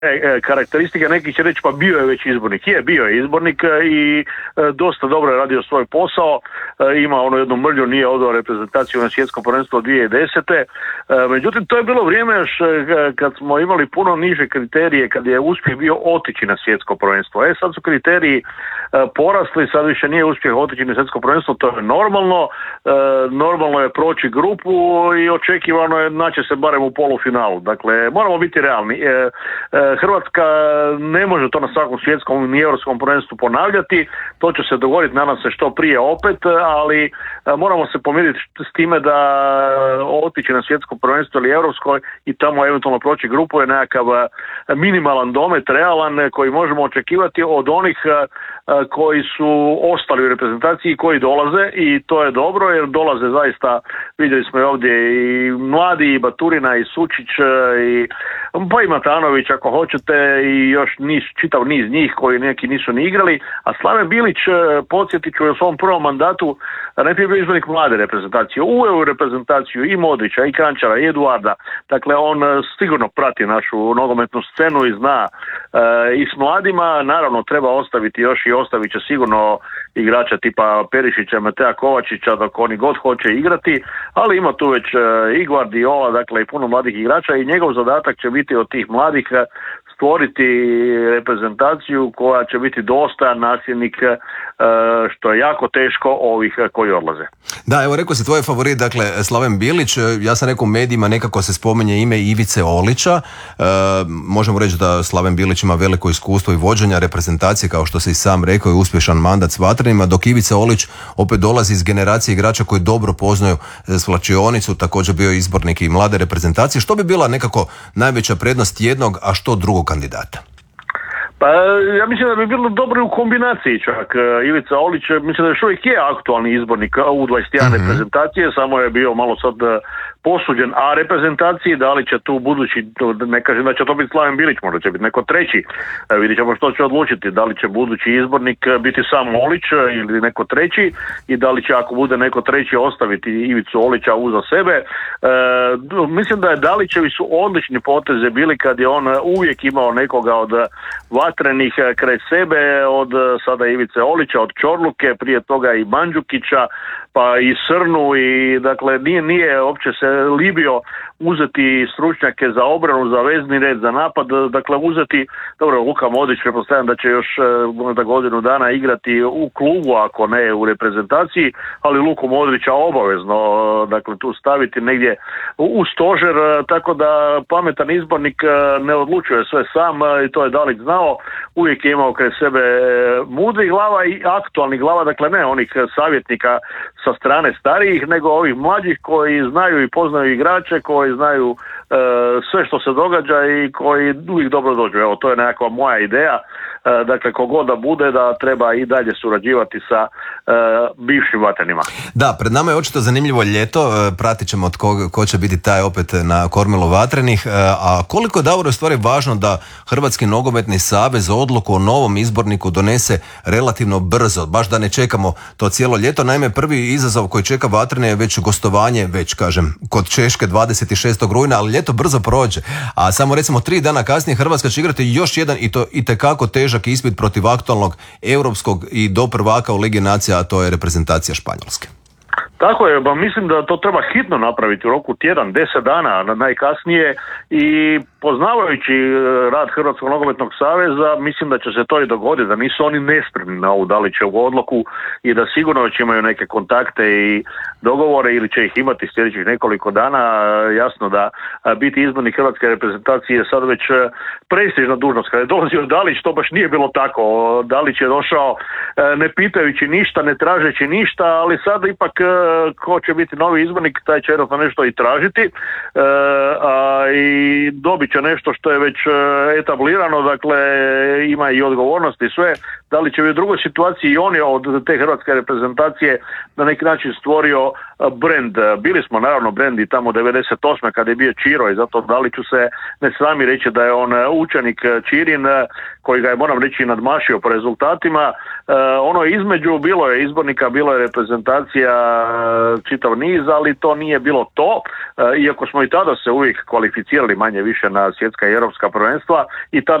karakteristike, neki će reći pa bio je već izbornik. Bio je izbornik i dosta dobro je radio svoj posao, ima ono jednu mrlju, nije odao reprezentaciju na svjetskom prvenstvu od 2010. Međutim, to je bilo vrijeme još kad smo imali puno niže kriterije, kad je uspjeh bio otići na svjetsko prvenstvo. Sad su kriteriji porasli, sad više nije uspjeh otići na svjetsko prvenstvo, to je normalno. Normalno je proći grupu i očekivano je naći se barem u polufinalu. Dakle, moramo biti realni. Hrvatska ne može to na svakom svjetskom ni europskom prvenstvu ponavljati, to će se dogoditi nadam se što prije opet, ali moramo se pomiriti s time da otići na svjetsko prvenstvo ili europsko i tamo eventualno proći grupu je nekakav minimalan domet, realan, koji možemo očekivati od onih koji su ostali u reprezentaciji i koji dolaze, i to je dobro jer dolaze zaista, vidjeli smo i ovdje i mladi, i Baturina, i Sučić, pa i Matanović ako hoćete, i još čitav niz njih koji neki nisu ni igrali, a Slaven Bilić, podsjetit ću, u svom prvom mandatu najprije bio izbornik mlade reprezentacije, uveo u reprezentaciju i Modrića, i Kančara, i Eduarda, dakle on sigurno prati našu nogometnu scenu i zna i s mladima, naravno treba ostaviti još i ostavit će sigurno igrača tipa Perišića, Matea Kovačića, dok oni god hoće igrati, ali ima tu već i Guardiola, dakle i puno mladih igrača, i njegov zadatak će biti od tih mladih stvoriti reprezentaciju koja će biti dosta nasljednik, što je jako teško, ovih koji odlaze. Da, evo rekao si tvoj favorit, dakle Slaven Bilić, ja sam rekao u medijima nekako se spominje ime Ivice Olića, možemo reći da Slaven Bilić ima veliko iskustvo i vođenja reprezentacije, kao što si i sam rekao, i uspješan mandat s Vatrenima, dok Ivica Olić opet dolazi iz generacije igrača koji dobro poznaju svlačionicu, također bio izbornik i mlade reprezentacije. Što bi bila nekako najveća prednost jednog, a što drugog kandidata? Pa ja mislim da bi bilo dobro u kombinaciji čak. Ivica Olić, mislim da još uvijek je aktualni izbornik u 21 reprezentacije, samo je bio malo sad posuđen A reprezentaciji, da li će tu budući, ne kažem da će to biti Slaven Bilić, možda će biti neko treći, vidjet ćemo što će odlučiti, da li će budući izbornik biti sam Olić ili neko treći, i da li će ako bude neko treći ostaviti Ivicu Olića uza sebe. Mislim da je Dalićevi su odlični poteze bili kad je on uvijek imao nekoga od Vatrenih kraj sebe, od sada Ivice Olića, od Čorluke, prije toga i Mandžukića, pa i Srnu, i dakle nije uopće se libio uzeti stručnjake za obranu, za vezni red, za napad, dakle uzeti, dobro, Luka Modrić pretpostavljam da će još možda godinu dana igrati u klubu, ako ne u reprezentaciji, ali Luku Modrića obavezno, dakle tu staviti negdje u stožer, tako da pametan izbornik ne odlučuje sve sam, i to je Dalić znao, uvijek je imao kraj sebe mudrih glava i aktualnih glava, dakle ne onih savjetnika sa strane starijih, nego ovih mlađih koji znaju i poznaju igrače, koji znaju sve što se događa i koji uvijek dobro dođu. Evo, to je nekakva moja ideja. Dakle, kogod da bude, da treba i dalje surađivati sa bivšim Vatrenima. Da, pred nama je očito zanimljivo ljeto, pratit ćemo ko će biti taj opet na kormilu Vatrenih, a koliko je Davor u stvari važno da Hrvatski nogometni savez odluku o novom izborniku donese relativno brzo, baš da ne čekamo to cijelo ljeto. Naime, prvi izazov koji čeka Vatrene je već gostovanje, već kažem, kod Češke 26. rujna, ali ljeto brzo prođe, a samo recimo 3 dana kasnije Hrvatska će igrati još jedan, i to itekako težak ispit protiv aktualnog europskog i do prvaka u Ligi nacija, a to je reprezentacija Španjolske. Tako je, mislim da to treba hitno napraviti u roku tjedan, 10 dana najkasnije, i poznavajući rad Hrvatskog nogometnog saveza, mislim da će se to i dogoditi, da nisu oni nespremni na ovu Dalićevu odluku i da sigurno već imaju neke kontakte i dogovore, ili će ih imati sljedećih nekoliko dana. Jasno da biti izbornik hrvatske reprezentacije je sad već prestižna dužnost. Kada je dolazio Dalić, to baš nije bilo tako. Dalić je došao ne pitajući ništa, ne tražeći ništa, ali sad ipak ko će biti novi izbornik, taj će jednostavno nešto i tražiti, i dobit će nešto što je već etablirano, dakle ima i odgovornost i sve, da li će u drugoj situaciji i on je od te hrvatske reprezentacije na neki način stvorio brend. Bili smo naravno brend i tamo 98. kada je bio Čiro i zato da li ću se ne sami reći da je on učenik Čirin koji ga je, moram reći, nadmašio po rezultatima. Ono između bilo je izbornika, bilo je reprezentacija čitav niz, ali to nije bilo to. Iako smo i tada se uvijek kvalificirali manje više na svjetska i europska prvenstva i tada